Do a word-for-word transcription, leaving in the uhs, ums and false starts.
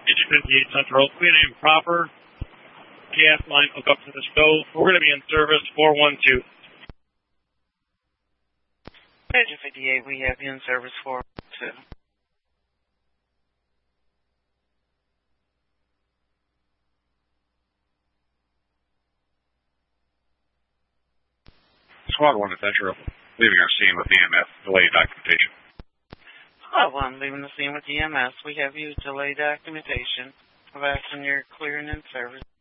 H fifty-eight Central, clean and proper. Gas line hook up to the stove. We're going to be in service four one two. H fifty-eight, we have you in service four one two. Squad one to Central, leaving our scene with E M S, delayed documentation. Squad one, leaving the scene with E M S. We have you delayed documentation. Sebastian, you're clearing in service.